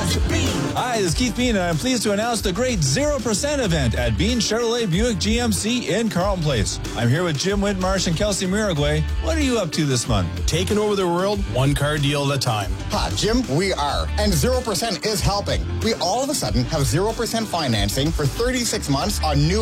Hi, this is Keith Bean, and I'm pleased to announce the great 0% event at Bean Chevrolet Buick GMC in Carlton Place. I'm here with Jim Whitmarsh and Kelsey Miragway. What are you up to this month? Taking over the world, one car deal at a time. Jim, we are. And 0% is helping. We all of a sudden have 0% financing for 36 months on new